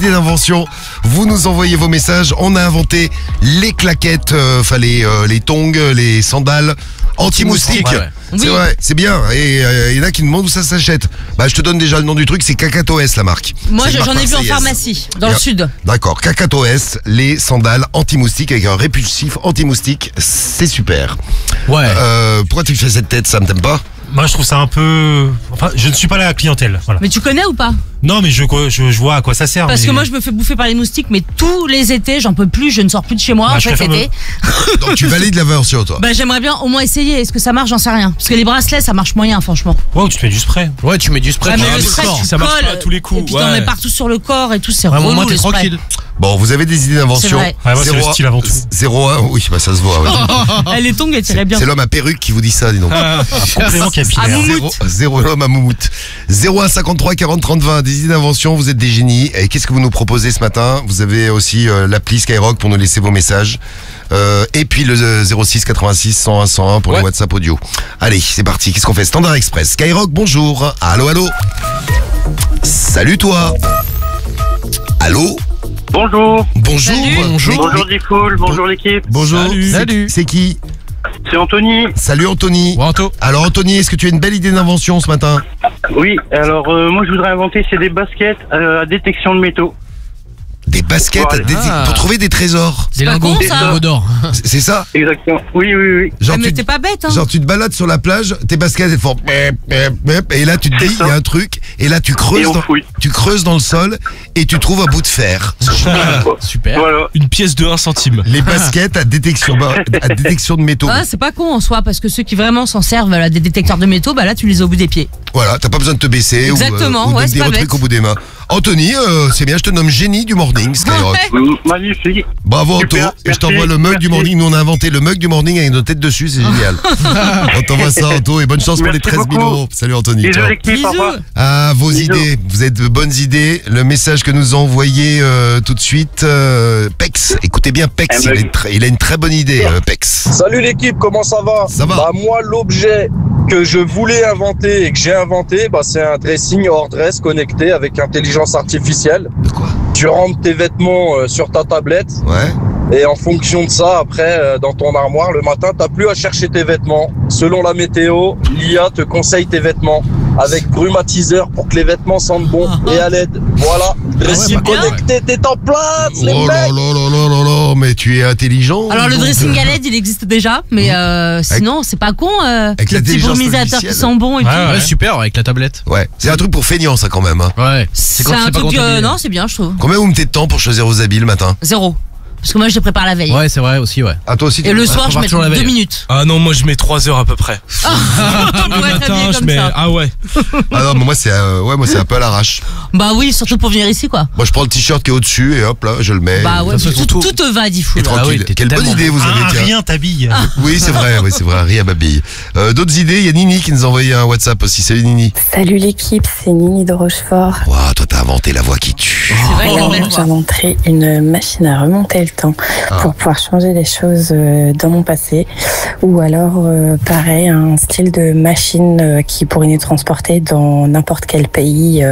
idées d'invention, vous nous envoyez vos messages. On a inventé les claquettes, les tongs, les sandales anti-moustiques. Ouais. C'est vrai, c'est bien. Et il y en a qui me demandent où ça s'achète. Bah, je te donne déjà le nom du truc, c'est Cacatoès la marque. Moi, C'est une j'en marque ai vu en marseillaise. pharmacie, dans le sud. D'accord, Cacatoès, les sandales anti-moustiques avec un répulsif anti-moustique, c'est super. Ouais. Pourquoi tu fais cette tête, Sam, t'aimes pas? Moi, je trouve ça un peu. Enfin, je ne suis pas la clientèle. Voilà. Mais tu connais ou pas? Non, mais je vois à quoi ça sert. Parce mais... que moi, je me fais bouffer par les moustiques, mais tous les étés, j'en peux plus, je ne sors plus de chez moi Bah, en je fait préfère l'été. Donc tu valides toi. Bah, j'aimerais bien au moins essayer. Est-ce que ça marche? J'en sais rien. Parce que les bracelets, ça marche moyen, franchement. Ouais, ou tu te mets du spray. Ouais, tu mets du spray. Ouais, mais tu le mets du spray, sport. tu ça marche colles, pas à tous les coups, Et puis ouais. t'en mets partout sur le corps et tout, c'est Ouais, relou. au moins t'es le spray. tranquille. Bon, vous avez des idées d'invention. C'est vrai. Ouais, moi, c'est le style avant tout. 01, oui, bah ça se voit. Ouais. Les tongs, elles tiraient bien. C'est l'homme à perruque qui vous dit ça, dis donc. Complément capillaire. Moumoute. Zéro l'homme à Moumoute. 01 53 40 30 20, des idées d'invention, vous êtes des génies. Et qu'est-ce que vous nous proposez ce matin? Vous avez aussi l'appli Skyrock pour nous laisser vos messages. Et puis le 06 86 101 101 pour les WhatsApp audio. Allez, c'est parti. Qu'est-ce qu'on fait? Standard Express. Skyrock, bonjour. Allô, allô. Salut toi. Allô. Bonjour. Bonjour. Salut. Bonjour Diffoul, bonjour l'équipe. Bonjour. Salut. C'est qui? C'est Anthony. Salut Anthony. Wanto. Alors Anthony, est-ce que tu as une belle idée d'invention ce matin? Oui, alors moi je voudrais inventer, c'est des baskets à détection de métaux. Des baskets Voilà. pour trouver des trésors. Des pas lingots, con, des ça. lingots d'or. C'est ça? Exactement. Oui, oui, oui. Genre, Mais tu, t'es pas bête, hein. genre tu te balades sur la plage, tes baskets elles font et là tu te dis il y a un truc et là tu Et creuses on fouille. dans le sol et tu trouves un bout de fer. Super. Voilà. Une pièce de 1 centime. Les baskets à détection de métaux. Ah, c'est pas con en soi, parce que ceux qui vraiment s'en servent à des détecteurs de métaux, bah là tu les as au bout des pieds. Voilà, t'as pas besoin de te baisser Exactement, ou ouais, de c'est dire pas un truc bête. au bout des mains. Anthony, c'est bien, je te nomme génie du morning, Skyrock. Ouais. Magnifique. Bravo Anto, Super, et je merci, t'envoie le mug du merci. morning. Nous on a inventé le mug du morning avec nos têtes dessus, c'est génial. On t'envoie ça Anto et bonne chance pour les Merci 13 000 beaucoup. euros. Salut Anthony. Bisous ciao. l'équipe, Bisous. au revoir. Ah, vos Bisous. idées, vous êtes de bonnes idées. Le message que nous a envoyé tout de suite, Pex. Écoutez bien Pex, il a une très bonne idée, Pex. Salut l'équipe, comment ça va? Ça va. Bah moi l'objet que je voulais inventer et que j'ai inventé, bah c'est un dressing hors dress connecté avec intelligence artificielle. De quoi? Tu rentres tes vêtements sur ta tablette Ouais. et en fonction de ça, après dans ton armoire le matin, t'as plus à chercher tes vêtements. Selon la météo, l'IA te conseille tes vêtements avec brumatiseur pour que les vêtements sentent bon et à l'aide. Voilà, dressing bah, connecté, t'es en place les Oh là mecs. là là là là là, mais tu es intelligent. Alors le donc, dressing à LED, il existe déjà, mais sinon c'est pas con. Le petit l'intelligence brumisateur qui artificielle. sent bon et Ouais, tout. Ouais, super, avec la tablette. Ouais, c'est un truc pour feignant ça quand même. Hein. Ouais. C'est quand tu un sais pas truc. quand t'habiller. Non, c'est bien, je trouve. Combien vous mettez de temps pour choisir vos habits le matin? 0. Parce que moi je les prépare la veille. Ouais, c'est vrai aussi, ouais. Ah toi aussi tu Et le veux- soir, je prépare mets toujours la 2 veille. minutes. Ah non, moi je mets 3 heures à peu près. Pour être habillé je comme mets. ça. Ah ouais. Ah non, mais moi c'est un peu à l'arrache. Bah oui, surtout pour venir ici, quoi. Moi je prends le t-shirt qui est au-dessus et hop là, je le mets. Bah ouais, ça, c'est tout tout. te va, dit fou. Et tranquille. oui, t'es Quelle bonne tellement idée vous avez, tiens. Rien t'habille. Oui, c'est vrai, rien m'habille. D'autres idées, il y a Nini qui nous a envoyé un WhatsApp aussi. Salut Nini. Salut l'équipe, c'est Nini de Rochefort. Waouh, toi t'as inventé la voix qui tue. C'est vrai, Alors, la belle voix. j'inventerai une machine à remonter le temps pour pouvoir changer des choses dans mon passé. Ou alors, pareil, un style de machine qui pourrait nous transporter dans n'importe quel pays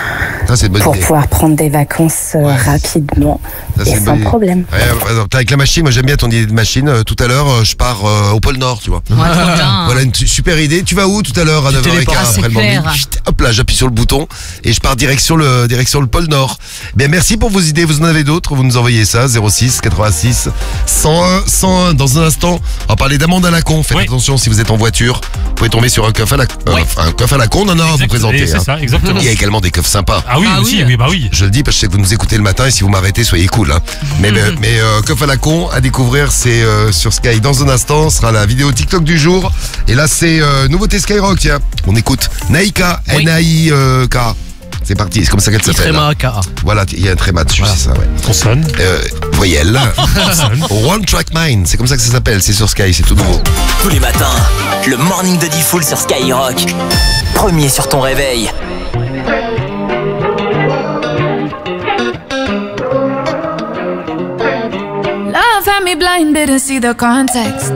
Ça c'est une bonne pour idée. pouvoir prendre des vacances rapidement Ça, c'est et une sans bonne idée. problème. Avec la machine, moi j'aime bien ton idée de machine. Tout à l'heure, je pars au pôle Nord, tu vois. Ouais, trop bien. Voilà une super idée. Tu vas où tout à l'heure à 9h15 téléportes. Ah, c'est après le morning? clair. Chut, hop là, j'appuie sur le bouton et je pars direction le pôle Nord. Bien, merci pour vos idées. Vous en avez d'autres? Vous nous envoyez ça 06 86 101 101. Dans un instant, on va parler d'amende à la con. Faites Oui. attention si vous êtes en voiture. Vous pouvez tomber sur un keuf à la un keuf à la con. On en a un à vous présenter. C'est hein. ça, exactement. Il y a également des keufs sympas. Ah oui, Ah aussi, oui. oui, bah oui. Je le dis parce que je sais que vous nous écoutez le matin et si vous m'arrêtez, soyez cool. Hein. Mais Keuf à la con à découvrir, c'est sur Sky. Dans un instant, ce sera la vidéo TikTok du jour. Et là, c'est nouveauté Skyrock, tiens. On écoute Naïka, Oui. N-A-I-K. C'est parti, c'est comme ça qu'elle s'appelle. Ifrema K.A. Voilà, il y a un tréma dessus, c'est ça, ouais. Consonne. Voyelle. One Track Mind, c'est comme ça que ça s'appelle, c'est sur Sky, c'est tout nouveau. Tous les matins, le morning de Diffoul sur Skyrock. Premier sur ton réveil. Love had me blind, didn't see the context.